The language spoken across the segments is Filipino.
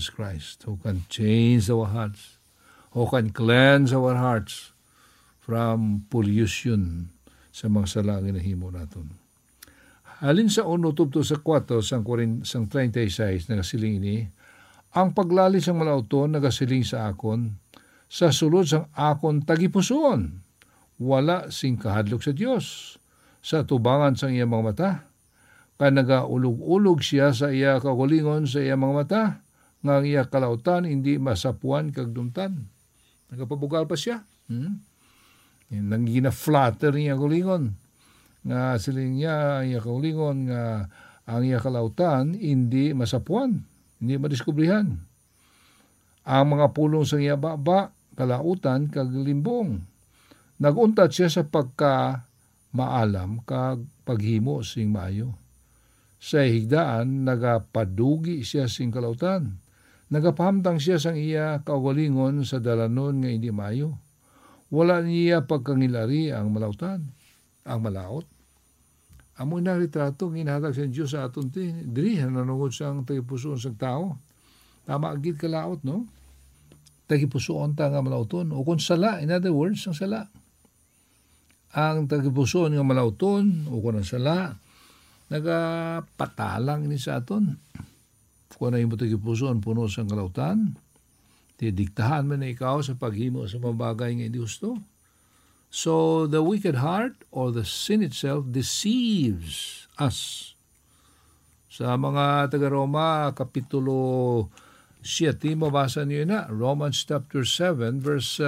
Jesus Christ, who can change our hearts, who can cleanse our hearts from pollution sa mga sala nga nahimo naton. Halin sa 1 tubto sa 4 sang 36 nagasiling ini, ang paglali sang malauton nagasiling sa akon, sa sulod sang akon tagipuson, wala sing kahadlok sa Dios, sa tubangan sang iya mga mata, kaya nagaulog-ulog siya sa iya kaugalingon sa iya mga mata, nga iya kalautan hindi masapuan kag dumtan. Nagapabugal pa siya. Nang gina-flatter niya kaugalingon. Nga siling niya, iya kaugalingon nga ang iya kalautan hindi masapuan, hindi madiskubrihan. Ang mga pulong sa iya baba, kalautan kag limbong. Naguntat siya sa pagka maalam kag paghimo sing maayo. Sa higdaan, nagapadugi siya sing kalautan. Nagapahamtang siya sang iya kaugalingon sa dalanon nga hindi maayo. Wala niya pagkangilari ang malautan, ang malaot. Amoy na retrato, ginahatag sa Diyos sa aton diri, nanungod sang tagipusoon sang tao. Tama agid kalaot, no? Tagipusoon ta nga malauton. O kung sala, in other words, ang sala. Ang tagipusoon nga malauton, o kung ang sala, nagapatalang ni sa aton. Kung na yung tagipusoon, puno sa kalautan, diktahan man na ikaw sa paghimo sa mga bagay nga hindi gusto. So, the wicked heart or the sin itself deceives us. Sa mga taga-Roma, Kapitulo 7, mabasa niyo na, Romans chapter 7, verse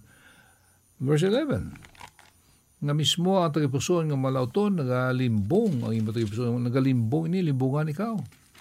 11. Nga mismo ang tagipusoon nga malauton, nagalimbong, ang imo tagipusoon, nagalimbong ini, limbungan ikaw.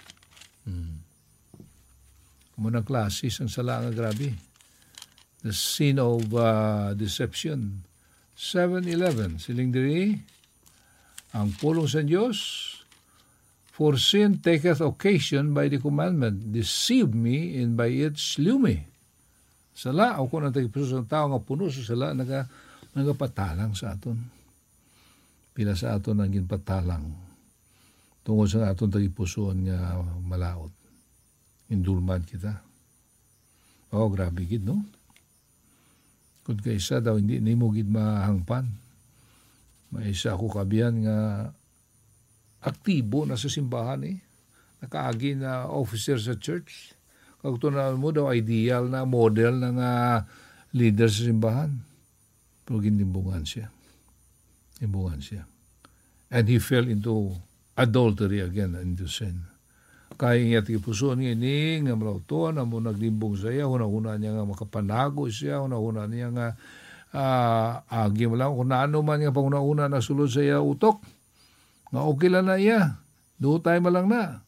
Munang klasis ang sala nga grabe. The sin of deception. 7:11, siling diri, ang pulong sa Diyos, for sin taketh occasion by the commandment, deceive me, and by it slew me. Sala, o kung ang tagipusoon ng tao nga puno sa sala, nagapatalang sa aton. Pila sa aton ang ginpatalang tungkol sa aton tagipusoon nga malaot. Indulman kita. Grabe gid, no? Kung kaysa daw, hindi mo gid mahangpan. May isa ako kabiyan nga aktibo na sa simbahan Nakaagi na officer sa church. Kag tunan mo daw, ideal na model na nga leader sa simbahan. Pero ginimbungan siya. Imbungan siya. And he fell into adultery again, into sin. Kaya nga tipuson nga ini, nga malauton, amo naglimbong sa iya, una-una niya nga makapanago siya, una-una niya nga agi mo lang, kung naano man nga pang-una-una nasulod sa iya utok, nga okay lang na iya, do tayo malang na.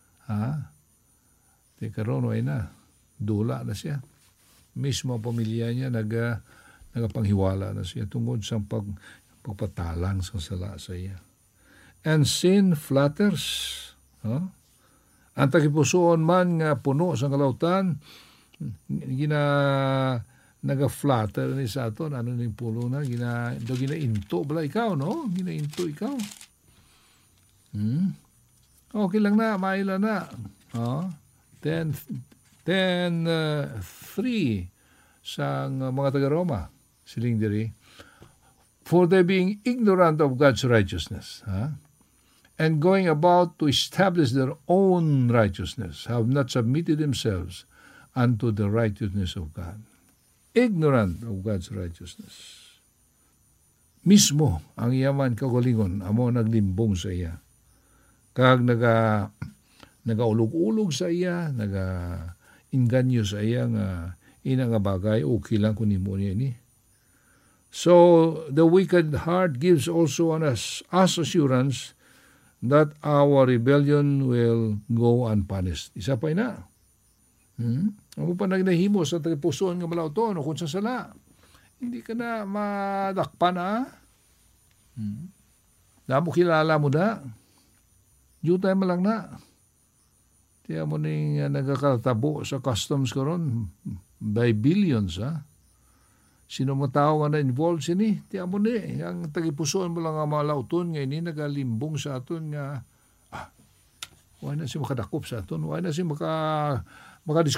Karon way na, dula na siya. Mismo ang pamilya niya, nagapanghiwala na siya tungod sa pagpatalang sa sala sa iya. And sin flatters. Ang tagipusoon man nga puno sa kalautan, naga-flatter ni sa aton, ano ning pulo na, ginainto bala ikaw, no? Ginainto ikaw. Okay lang na, maila na. 10:3 sa mga taga-Roma, siling diri, for they being ignorant of God's righteousness, and going about to establish their own righteousness, have not submitted themselves unto the righteousness of God. Ignorant of God's righteousness. Mismo ang iyaman kaugalingon, amo naglimbong sa iya. Kag nagaulog-ulog sa iya, inganyo sa iya nga ina nga bagay, okay lang kung nimo niya ni. So, the wicked heart gives also on us assurance that our rebellion will go unpunished. Isa pa ina. Ano pa nagnahimo sa tagipusoon nga malauton o kung sa sala? Hindi ka na madakpan Damo kilala mo na. Jutay mo lang na. Tiya mo ning nagkakatabo sa customs karon by billions Sino mo tao nga na-involved sini? Tiya mo ni, ang tagipusoon mo lang nga malauton nga ini nagalimbong sa aton nga wala na siya makadakop sa aton, wala na siya